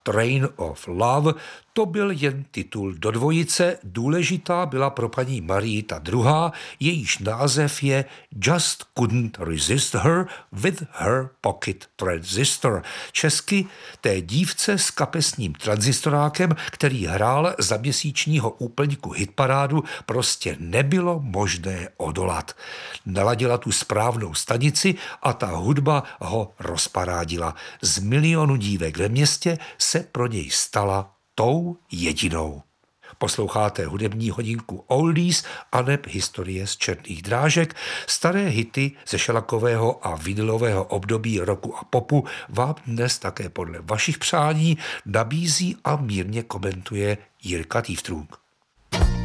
Train of Love, to byl jen titul do dvojice, důležitá byla pro paní Marii ta druhá, jejíž název je Just Couldn't Resist Her with Her Pocket Transistor. Česky té dívce s kapesním tranzistorákem, který hrál za měsíčního úplňku hitparádu, prostě nebylo možné odolat. Naladila tu správnou stanici a ta hudba ho rozparádila. Z milionu dívek ve městě se pro něj stala tou jedinou. Posloucháte hudební hodinku Oldies aneb historie z černých drážek. Staré hity ze šelakového a vinylového období roku a popu vám dnes také podle vašich přání nabízí a mírně komentuje Jirka Tývtrůk.